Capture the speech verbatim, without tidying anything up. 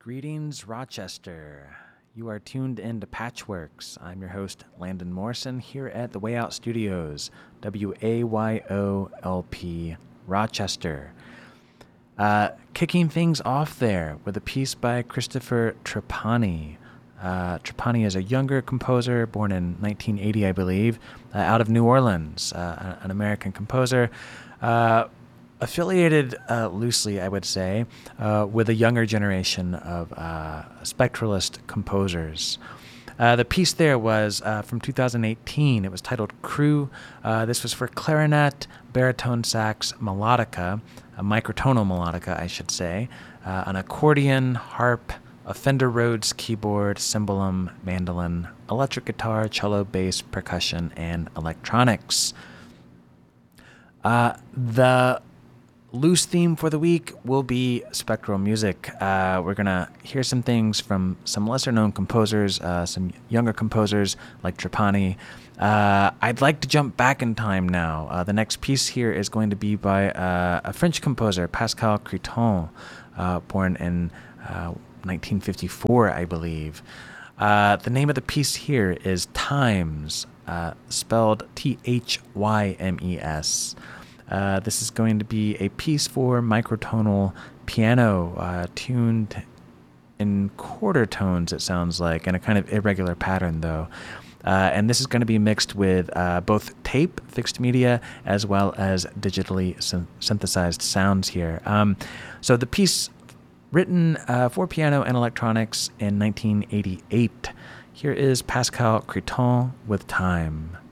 Greetings, Rochester. You are tuned in to Patchworks. I'm your host, Landon Morrison, here at the Way Out Studios, W A Y O L P, Rochester. Uh, kicking things off there with a piece by Christopher Trapani. Uh, Trapani is a younger composer, born in nineteen eighty, I believe, uh, out of New Orleans, uh, an American composer. Uh, affiliated uh, loosely, I would say, uh, with a younger generation of uh, spectralist composers. Uh, the piece there was uh, from two thousand eighteen. It was titled Crew. Uh, this was for clarinet, baritone sax, melodica, a microtonal melodica, I should say, uh, an accordion, harp, a Fender Rhodes keyboard, cymbalum, mandolin, electric guitar, cello, bass, percussion, and electronics. Uh, the loose theme for the week will be spectral music. Uh, we're going to hear some things from some lesser-known composers, uh, some younger composers like Trapani. Uh, I'd like to jump back in time now. Uh, the next piece here is going to be by uh, a French composer, Pascal Criton, uh, born in uh, nineteen fifty-four, I believe. Uh, the name of the piece here is Times, uh, spelled T H Y M E S. Uh, this is going to be a piece for microtonal piano, uh, tuned in quarter tones, it sounds like, in a kind of irregular pattern, though. Uh, and this is going to be mixed with uh, both tape, fixed media, as well as digitally syn- synthesized sounds here. Um, so the piece written uh, for piano and electronics in nineteen eighty-eight. Here is Pascal Criton with Time.